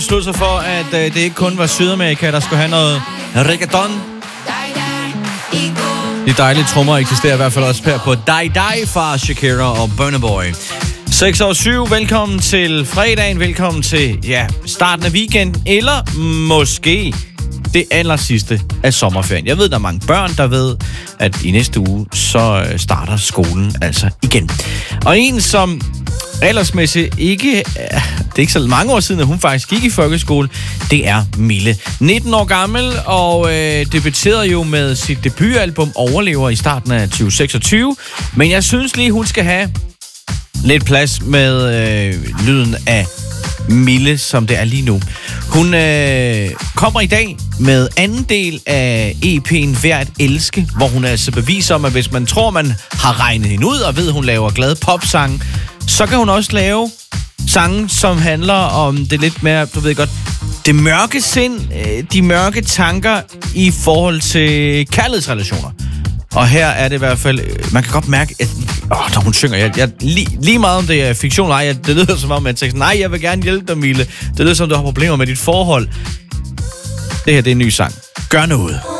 Slutte sig for, at det ikke kun var Sydamerika, der skulle have noget reggaeton. De dejlige trommer eksisterer i hvert fald også her på Die Die fra Shakira og Burna Boy. 6:07, velkommen til fredagen, velkommen til starten af weekend, eller måske det aller sidste af sommerferien. Jeg ved, der er mange børn, der ved, at i næste uge, så starter skolen altså igen. Og en, som aldersmæssigt ikke, det er ikke så mange år siden, at hun faktisk gik i folkeskole, det er Mille. 19 år gammel, og debuterede jo med sit debutalbum Overlever i starten af 2026. Men jeg synes lige, hun skal have lidt plads med lyden af Mille, som det er lige nu. Hun kommer i dag med anden del af EP'en Værd at Elske, hvor hun altså beviser om, at hvis man tror, man har regnet hende ud og ved, at hun laver glade popsange, så kan hun også lave sange, som handler om det lidt mere, du ved godt, det mørke sind, de mørke tanker i forhold til kærlighedsrelationer. Og her er det i hvert fald, man kan godt mærke, at når hun synger, lige meget om det er fiktion eller ej, det lyder som om, at jeg nej, jeg vil gerne hjælpe dig, Mille. Det lyder som, du har problemer med dit forhold. Det her, det er en ny sang. Gør noget.